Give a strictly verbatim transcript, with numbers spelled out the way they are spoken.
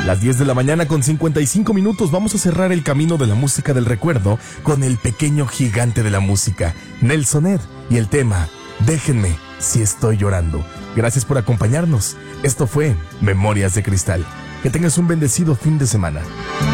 Las diez de la mañana con cincuenta y cinco minutos vamos a cerrar el camino de la música del recuerdo con el pequeño gigante de la música, Nelson Ed, y el tema Déjenme si estoy llorando. Gracias por acompañarnos. Esto fue Memorias de Cristal. Que tengas un bendecido fin de semana.